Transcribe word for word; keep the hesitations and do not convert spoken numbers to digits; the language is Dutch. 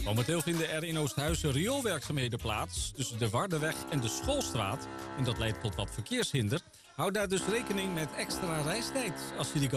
Momenteel vinden er in Oosthuizen rioolwerkzaamheden plaats tussen de Wardeweg en de Schoolstraat. En dat leidt tot wat verkeershinder. Hou daar dus rekening met extra reistijd als je die